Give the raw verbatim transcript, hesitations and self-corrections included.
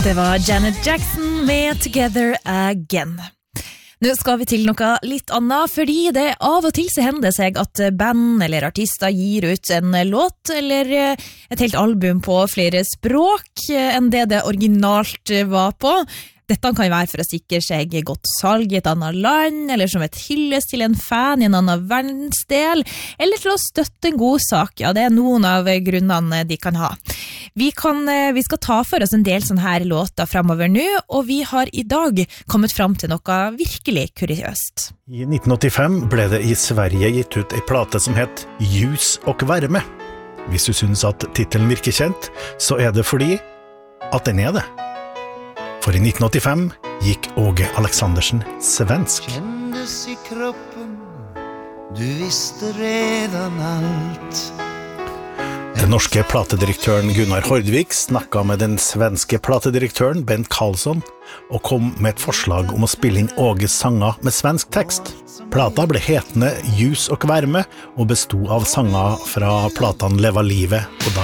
Det var Janet Jackson med Together Again. Nå skal vi til noe litt annet, fordi det av og til så hender det seg at band eller artister gir ut en låt eller et helt album på flere språk enn det det originalt var på. Dette kan være for å sikre seg godt salg i et annet land, eller som et hyllest til en fan i en annen verdensdel, eller til å støtte en god sak. Ja, det er noen av grunnene de kan ha. Vi, kan, vi skal ta for oss en del sånne her låter fremover nå, og vi har i dag kommet fram til noe virkelig kuriøst. I nitten åttifem ble det i Sverige gitt ut en plate som het Ljus og Värme. Hvis du synes at titelen virker kjent, så er det fordi at den er det. For i nitten åttifem gikk Åge Alexandersen svensk. Kändes i kroppen, du visste redan allt. Den norske platedirektøren Gunnar Hordvik snakket med den svenske platedirektøren Bent Karlsson og kom med et forslag om å spille inn Åges sanger med svensk tekst. Plata ble hetende Ljus og Värme og bestod av sanger fra platene Leva livet og